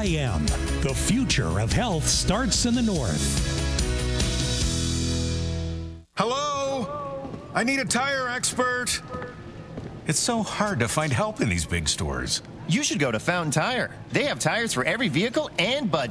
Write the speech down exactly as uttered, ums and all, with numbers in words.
I M. The future of health starts in the North. Hello? I need a tire expert. It's so hard to find help in these big stores. You should go to Fountain Tire. They have tires for every vehicle and budget.